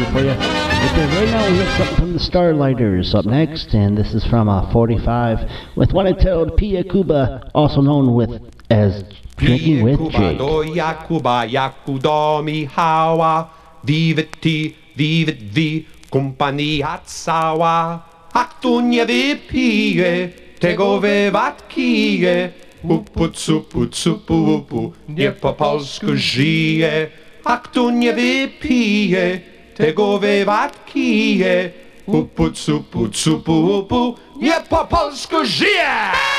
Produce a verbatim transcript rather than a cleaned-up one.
for you. Because right now we have something from the Starlighters up next, and this is from uh, forty-five with one entitled Pia Cuba, also known with as Drinking with Jake. Do Jakuba, Jakudomi Hawa, Viveti, Vivet Vi, Kompania cała, a tu nie wypije, tego wywadkije. Upu, cupu, cupu, upu, nie po polsku żyje, a kto nie wypije, tego wywadkije. Upu, cupu, cupu, upu, nie po polsku żyje!